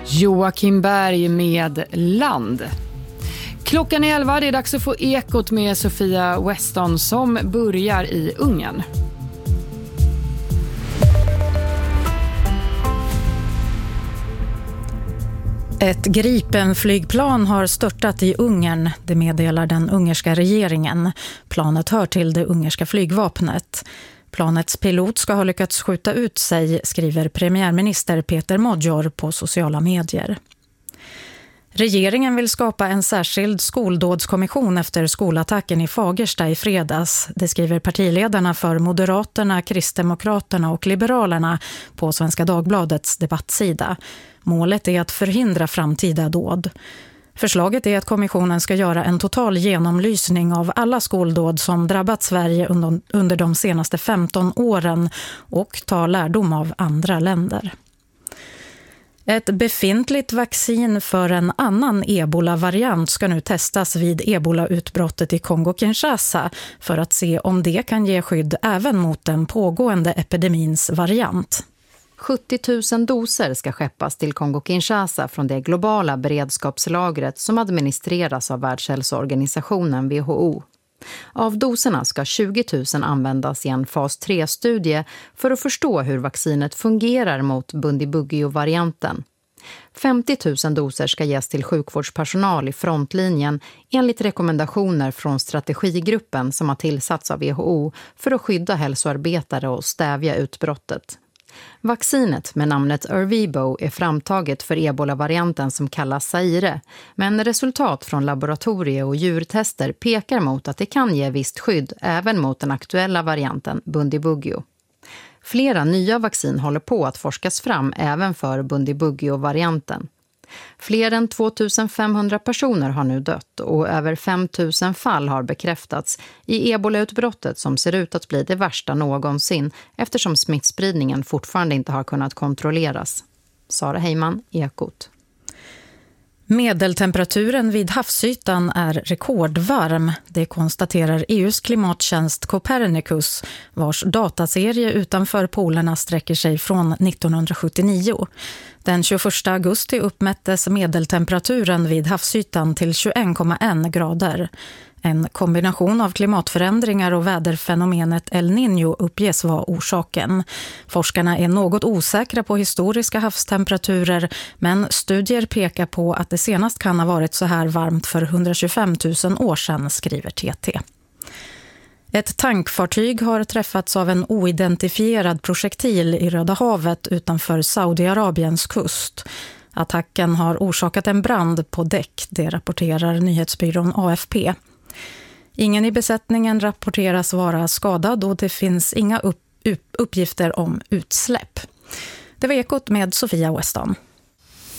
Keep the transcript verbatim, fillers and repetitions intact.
Joakim Berg med Land. Klockan är elva, det är dags att få ekot med Sofia Weston som börjar i Ungern. Ett Gripen-flygplan har störtat i Ungern, det meddelar den ungerska regeringen. Planet hör till det ungerska flygvapnet. Planets pilot ska ha lyckats skjuta ut sig, skriver premiärminister Peter Magyar på sociala medier. Regeringen vill skapa en särskild skoldådskommission efter skolattacken i Fagersta i fredags. Det skriver partiledarna för Moderaterna, Kristdemokraterna och Liberalerna på Svenska Dagbladets debattsida. Målet är att förhindra framtida dåd. Förslaget är att kommissionen ska göra en total genomlysning av alla skoldåd som drabbat Sverige under de senaste femton åren och ta lärdom av andra länder. Ett befintligt vaccin för en annan ebola-variant ska nu testas vid ebola-utbrottet i Kongo-Kinshasa för att se om det kan ge skydd även mot den pågående epidemins variant. sjuttio tusen doser ska skeppas till Kongo-Kinshasa från det globala beredskapslagret som administreras av Världshälsoorganisationen W H O. Av doserna ska tjugo tusen användas i en fas tre-studie för att förstå hur vaccinet fungerar mot Bundibugyo-varianten. femtio tusen doser ska ges till sjukvårdspersonal i frontlinjen enligt rekommendationer från strategigruppen som har tillsatts av W H O för att skydda hälsoarbetare och stävja utbrottet. Vaccinet med namnet Ervebo är framtaget för ebola-varianten som kallas Zaire, men resultat från laboratorie- och djurtester pekar mot att det kan ge visst skydd även mot den aktuella varianten Bundibugyo. Flera nya vaccin håller på att forskas fram även för Bundibugyo-varianten. Fler än två tusen femhundra personer har nu dött och över fem tusen fall har bekräftats i ebola-utbrottet som ser ut att bli det värsta någonsin eftersom smittspridningen fortfarande inte har kunnat kontrolleras. Sara Heyman, Ekot. Medeltemperaturen vid havsytan är rekordvarm. Det konstaterar E U:s klimattjänst Copernicus, vars dataserie utanför polerna sträcker sig från nittonhundrasjuttionio. Den tjugoförsta augusti uppmättes medeltemperaturen vid havsytan till tjugoen komma en grader. En kombination av klimatförändringar och väderfenomenet El Niño uppges vara orsaken. Forskarna är något osäkra på historiska havstemperaturer, men studier pekar på att det senast kan ha varit så här varmt för hundratjugofem tusen år sedan, skriver T T. Ett tankfartyg har träffats av en oidentifierad projektil i Röda havet utanför Saudiarabiens kust. Attacken har orsakat en brand på däck, det rapporterar nyhetsbyrån A F P. Ingen i besättningen rapporteras vara skadad och det finns inga upp- upp- uppgifter om utsläpp. Det var Ekot med Sofia Weston.